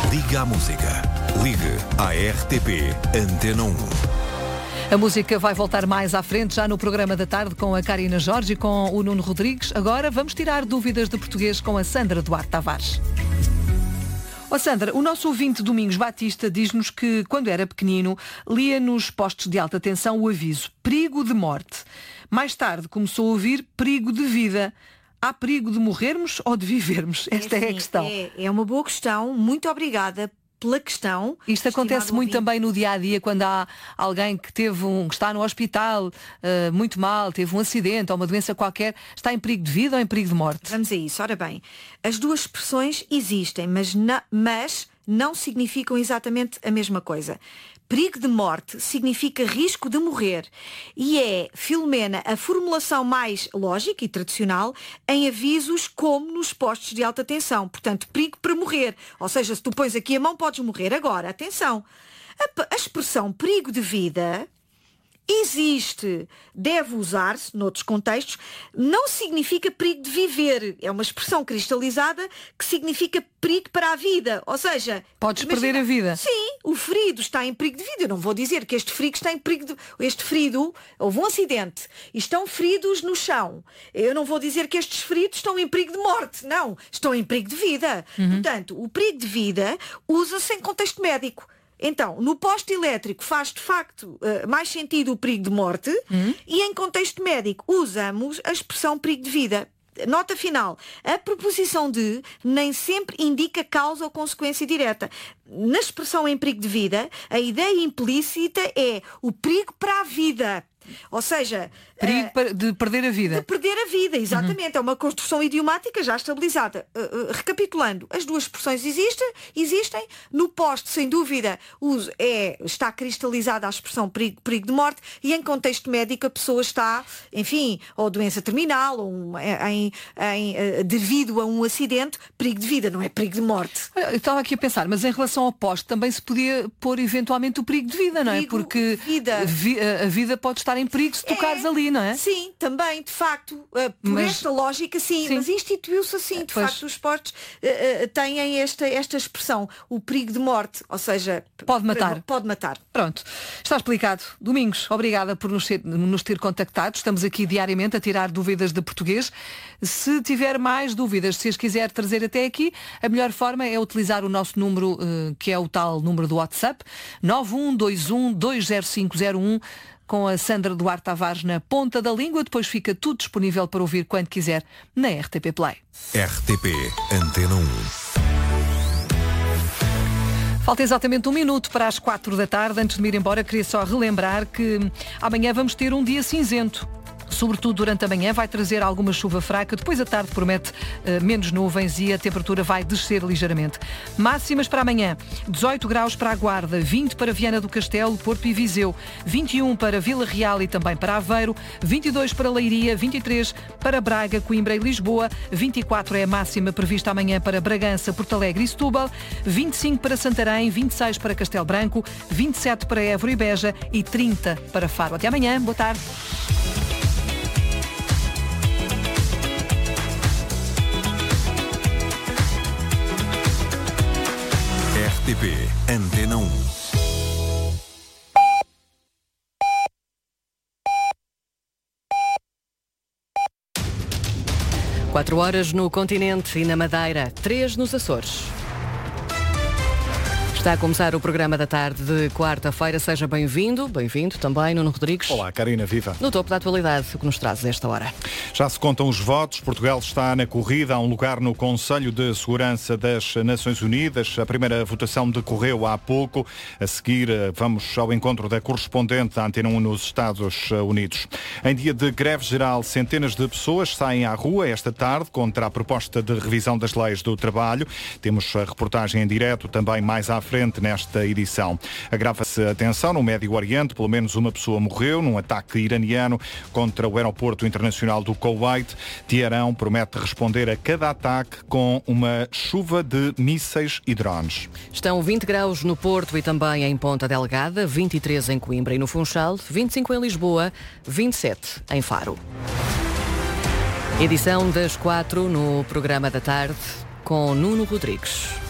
Liga à música. Ligue à RTP Antena 1. A música vai voltar mais à frente, já no programa da tarde, com a Karina Jorge e com o Nuno Rodrigues. Agora vamos tirar dúvidas de português com a Sandra Duarte Tavares. Sandra, o nosso ouvinte Domingos Batista diz-nos que, quando era pequenino, lia nos postos de alta tensão o aviso perigo de morte. Mais tarde começou a ouvir perigo de vida. Há perigo de morrermos ou de vivermos? Esta é a questão. É uma boa questão. Muito obrigada pela questão. Isto acontece muito também no dia-a-dia, quando há alguém que que está no hospital muito mal, teve um acidente ou uma doença qualquer, está em perigo de vida ou em perigo de morte? Vamos a isso. Ora bem, as duas expressões existem, mas não significam exatamente a mesma coisa. Perigo de morte significa risco de morrer e é, Filomena, a formulação mais lógica e tradicional em avisos como nos postos de alta tensão. Portanto, perigo para morrer. Ou seja, se tu pões aqui a mão, podes morrer agora. Atenção. A expressão perigo de vida existe, deve usar-se noutros contextos, não significa perigo de viver. É uma expressão cristalizada que significa perigo para a vida. Ou seja, podes perder a vida. Sim, o ferido está em perigo de vida. Eu não vou dizer que este ferido está em perigo de... Este ferido, houve um acidente e estão feridos no chão. Eu não vou dizer que estes feridos estão em perigo de morte. Não, estão em perigo de vida. Portanto, o perigo de vida usa-se em contexto médico. Então, no poste elétrico faz de facto mais sentido o perigo de morte e em contexto médico usamos a expressão perigo de vida. Nota final, a preposição de nem sempre indica causa ou consequência direta. Na expressão em perigo de vida, a ideia implícita é o perigo para a vida. Ou seja... Perigo de perder a vida. De perder a vida, exatamente. É uma construção idiomática já estabilizada. Recapitulando, as duas expressões existem. No poste, sem dúvida, está cristalizada a expressão perigo de morte e em contexto médico a pessoa está, enfim, ou doença terminal, ou devido a um acidente, perigo de vida, não é perigo de morte. Eu estava aqui a pensar, mas em relação ao poste também se podia pôr eventualmente o perigo de vida, não é? Porque a vida pode estar em perigo se tocares ali, não é? Sim, também, de facto, esta lógica, sim. Mas instituiu-se assim, de facto, os postos têm esta expressão, o perigo de morte, ou seja, pode matar. Pode matar. Pronto, está explicado. Domingos, obrigada por nos ter contactado. Estamos aqui diariamente a tirar dúvidas de português. Se tiver mais dúvidas, se as quiser trazer até aqui, a melhor forma é utilizar o nosso número, que é o tal número do WhatsApp, 912120501, com a Sandra Duarte Tavares na ponta da língua. Depois fica tudo disponível para ouvir quando quiser na RTP Play. RTP Antena 1. Falta exatamente 1 minuto para as 4 da tarde. Antes de me ir embora, queria só relembrar que amanhã vamos ter um dia cinzento. Sobretudo durante a manhã vai trazer alguma chuva fraca, depois a tarde promete menos nuvens e a temperatura vai descer ligeiramente. Máximas para amanhã: 18 graus para a Guarda, 20 para Viana do Castelo, Porto e Viseu, 21 para Vila Real e também para Aveiro, 22 para Leiria, 23 para Braga, Coimbra e Lisboa, 24 é a máxima prevista amanhã para Bragança, Porto Alegre e Setúbal, 25 para Santarém, 26 para Castelo Branco, 27 para Évora e Beja e 30 para Faro. Até amanhã, boa tarde. RTP Antena 1. Quatro horas no continente e na Madeira, 3 nos Açores. Está a começar o programa da tarde de quarta-feira. Seja bem-vindo também, Nuno Rodrigues. Olá, Karina, viva. No topo da atualidade, o que nos traz esta hora? Já se contam os votos. Portugal está na corrida a um lugar no Conselho de Segurança das Nações Unidas. A primeira votação decorreu há pouco. A seguir, vamos ao encontro da correspondente da Antena 1 nos Estados Unidos. Em dia de greve geral, centenas de pessoas saem à rua esta tarde contra a proposta de revisão das leis do trabalho. Temos a reportagem em direto também mais à frente nesta edição. Agrava-se a tensão no Médio Oriente. Pelo menos uma pessoa morreu num ataque iraniano contra o aeroporto internacional do Kuwait. Teherão promete responder a cada ataque com uma chuva de mísseis e drones. Estão 20 graus no Porto e também em Ponta Delgada, 23 em Coimbra e no Funchal, 25 em Lisboa, 27 em Faro. Edição das 4 no programa da tarde com Nuno Rodrigues.